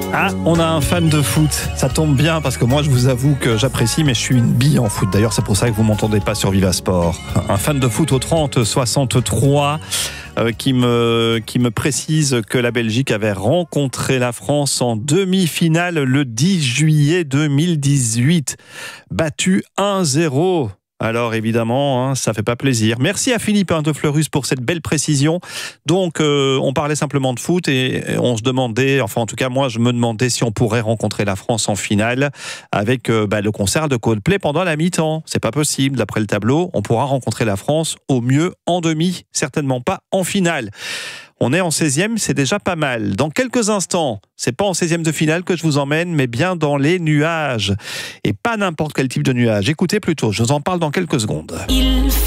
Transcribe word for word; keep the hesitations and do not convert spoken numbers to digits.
Ah, on a un fan de foot. Ça tombe bien parce que moi, je vous avoue que j'apprécie, mais je suis une bille en foot. D'ailleurs, c'est pour ça que vous m'entendez pas sur Viva Sport. Un fan de foot au trente soixante-trois euh, qui me qui me précise que la Belgique avait rencontré la France en demi-finale le dix juillet deux mille dix-huit, battu un zéro. Alors évidemment, hein, ça fait pas plaisir. Merci à Philippe hein, de Fleurus pour cette belle précision. Donc, euh, on parlait simplement de foot et on se demandait, enfin en tout cas moi je me demandais si on pourrait rencontrer la France en finale avec euh, bah, le concert de Coldplay pendant la mi-temps. C'est pas possible, d'après le tableau. On pourra rencontrer la France au mieux en demi, certainement pas en finale. On est en seizième, c'est déjà pas mal. Dans quelques instants, c'est pas en seizième de finale que je vous emmène, mais bien dans les nuages. Et pas n'importe quel type de nuage. Écoutez plutôt, je vous en parle dans quelques secondes. Il